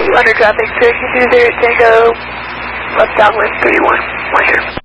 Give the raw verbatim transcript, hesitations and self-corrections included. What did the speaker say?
under traffic, thirty-two there, Tango, left downwind, thirty-one, Roger.